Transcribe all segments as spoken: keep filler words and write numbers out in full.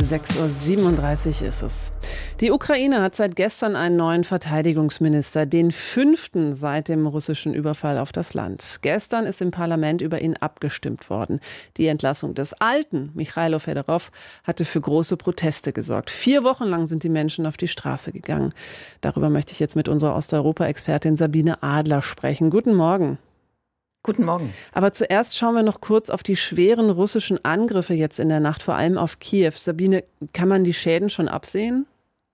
sechs Uhr siebenunddreißig ist es. Die Ukraine hat seit gestern einen neuen Verteidigungsminister, den fünften seit dem russischen Überfall auf das Land. Gestern ist im Parlament über ihn abgestimmt worden. Die Entlassung des alten Michailo Fedorov hatte für große Proteste gesorgt. Vier Wochen lang sind die Menschen auf die Straße gegangen. Darüber möchte ich jetzt mit unserer Osteuropa-Expertin Sabine Adler sprechen. Guten Morgen. Guten Morgen. Aber zuerst schauen wir noch kurz auf die schweren russischen Angriffe jetzt in der Nacht, vor allem auf Kiew. Sabine, kann man die Schäden schon absehen?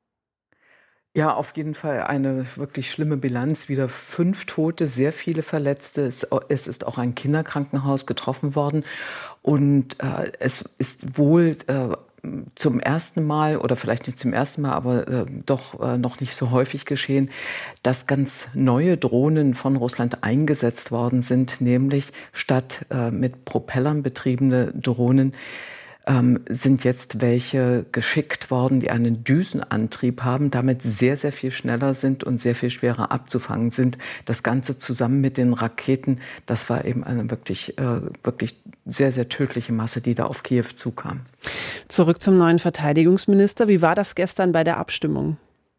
Ja, auf jeden Fall eine wirklich schlimme Bilanz. Wieder fünf Tote, sehr viele Verletzte. Es, es ist auch ein Kinderkrankenhaus getroffen worden. Und äh, es ist wohl äh, zum ersten Mal, oder vielleicht nicht zum ersten Mal, aber äh, doch äh, noch nicht so häufig geschehen, dass ganz neue Drohnen von Russland eingesetzt worden sind, nämlich statt äh, mit Propellern betriebene Drohnen ähm, sind jetzt welche geschickt worden, die einen Düsenantrieb haben, damit sehr, sehr viel schneller sind und sehr viel schwerer abzufangen sind. Das Ganze zusammen mit den Raketen, das war eben eine wirklich, äh, wirklich sehr, sehr tödliche Masse, die da auf Kiew zukam. Zurück zum neuen Verteidigungsminister. Wie war das gestern bei der Abstimmung?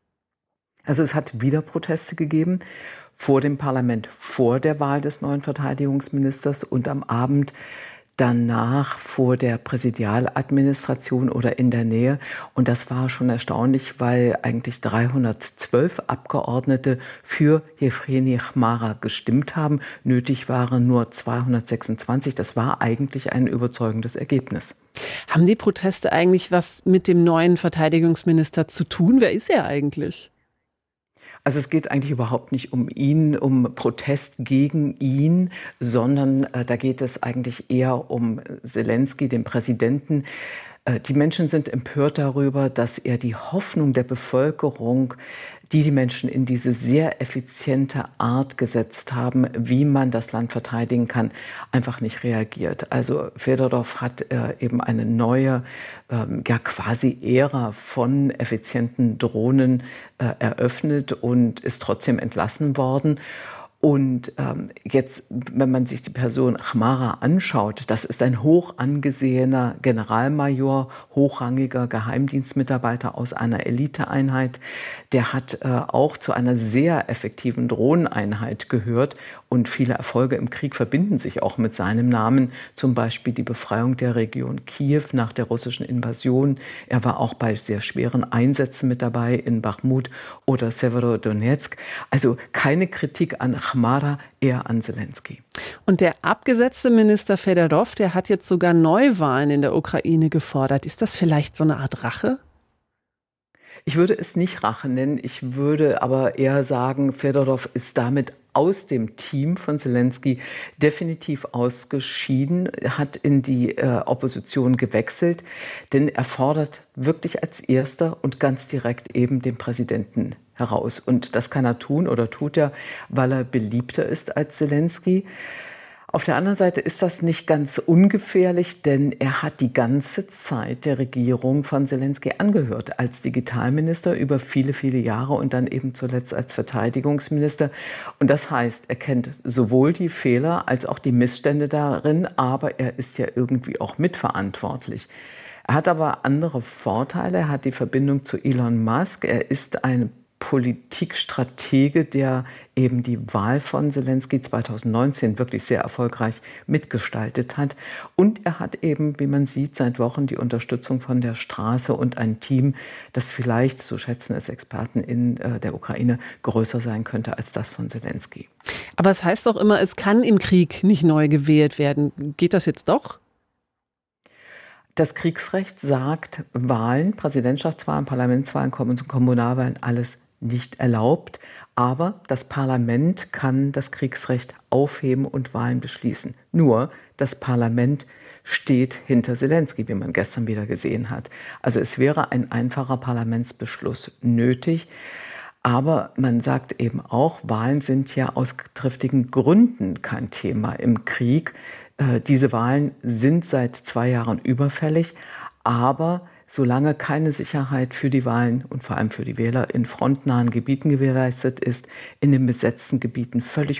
Also es hat wieder Proteste gegeben vor dem Parlament, vor der Wahl des neuen Verteidigungsministers und am Abend danach vor der Präsidialadministration oder in der Nähe. Und das war schon erstaunlich, weil eigentlich dreihundertzwölf Abgeordnete für Jewgeni Chmara gestimmt haben. Nötig waren nur zweihundertsechsundzwanzig. Das war eigentlich ein überzeugendes Ergebnis. Haben die Proteste eigentlich was mit dem neuen Verteidigungsminister zu tun? Wer ist er eigentlich? Also es geht eigentlich überhaupt nicht um ihn, um Protest gegen ihn, sondern äh, da geht es eigentlich eher um Selenskyj, den Präsidenten. Äh, die Menschen sind empört darüber, dass er die Hoffnung der Bevölkerung, die die Menschen in diese sehr effiziente Art gesetzt haben, wie man das Land verteidigen kann, einfach nicht reagiert. Also Fedorov hat äh, eben eine neue, ähm, ja quasi Ära von effizienten Drohnen äh, eröffnet und ist trotzdem entlassen worden. Und ähm, jetzt, wenn man sich die Person Chmara anschaut, das ist ein hoch angesehener Generalmajor, hochrangiger Geheimdienstmitarbeiter aus einer Eliteeinheit. Der hat äh, auch zu einer sehr effektiven Drohneneinheit gehört. Und viele Erfolge im Krieg verbinden sich auch mit seinem Namen. Zum Beispiel die Befreiung der Region Kiew nach der russischen Invasion. Er war auch bei sehr schweren Einsätzen mit dabei in Bachmut oder Severodonetsk. Also keine Kritik an Chmara, eher an Selenskyj. Und der abgesetzte Minister Fedorov, der hat jetzt sogar Neuwahlen in der Ukraine gefordert. Ist das vielleicht so eine Art Rache? Ich würde es nicht Rache nennen. Ich würde aber eher sagen, Fedorov ist damit aus dem Team von Selenskyj definitiv ausgeschieden, hat in die äh, Opposition gewechselt, denn er fordert wirklich als Erster und ganz direkt eben den Präsidenten heraus. Und das kann er tun oder tut er, weil er beliebter ist als Selenskyj. Auf der anderen Seite ist das nicht ganz ungefährlich, denn er hat die ganze Zeit der Regierung von Selenskyj angehört, als Digitalminister über viele, viele Jahre und dann eben zuletzt als Verteidigungsminister. Und das heißt, er kennt sowohl die Fehler als auch die Missstände darin, aber er ist ja irgendwie auch mitverantwortlich. Er hat aber andere Vorteile. Er hat die Verbindung zu Elon Musk. Er ist ein Politikstratege, der eben die Wahl von Selenskyj zweitausendneunzehn wirklich sehr erfolgreich mitgestaltet hat. Und er hat eben, wie man sieht, seit Wochen die Unterstützung von der Straße und ein Team, das vielleicht, so schätzen es Experten in äh, der Ukraine, größer sein könnte als das von Selenskyj. Aber es heißt doch immer, es kann im Krieg nicht neu gewählt werden. Geht das jetzt doch? Das Kriegsrecht sagt, Wahlen, Präsidentschaftswahlen, Parlamentswahlen, Kommunalwahlen, alles nicht erlaubt. Aber das Parlament kann das Kriegsrecht aufheben und Wahlen beschließen. Nur das Parlament steht hinter Selenskyj, wie man gestern wieder gesehen hat. Also es wäre ein einfacher Parlamentsbeschluss nötig. Aber man sagt eben auch, Wahlen sind ja aus triftigen Gründen kein Thema im Krieg. Äh, diese Wahlen sind seit zwei Jahren überfällig, aber solange keine Sicherheit für die Wahlen und vor allem für die Wähler in frontnahen Gebieten gewährleistet ist, in den besetzten Gebieten völlig